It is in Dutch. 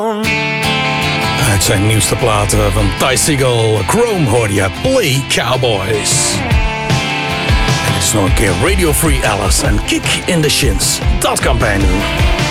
Uit zijn nieuwste platen van Ty Segall, Chrome hoorde je Play Cowboys. En dit is nog een keer Radio Free Alice en Kick in the Shins. Dat kan pijn doen.